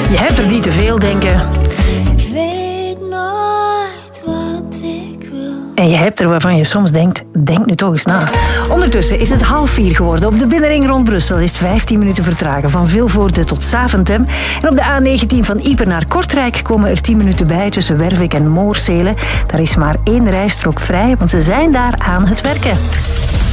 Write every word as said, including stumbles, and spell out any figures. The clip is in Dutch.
Je hebt er niet te veel, denken. Ik weet nooit wat ik wil. En je hebt er waarvan je soms denkt, denk nu toch eens na. Ondertussen is het half vier geworden. Op de binnenring rond Brussel is het vijftien minuten vertragen van Vilvoorde tot Zaventem. En op de A negentien van Ieper naar Kortrijk komen er tien minuten bij tussen Wervik en Moorsele. Daar is maar één rijstrook vrij, want ze zijn daar aan het werken.